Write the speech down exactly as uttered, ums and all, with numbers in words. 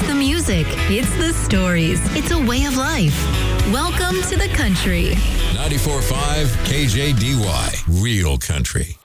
the music. It's the stories. It's a way of life. Welcome to the country. ninety-four point five K J D Y, Real Country.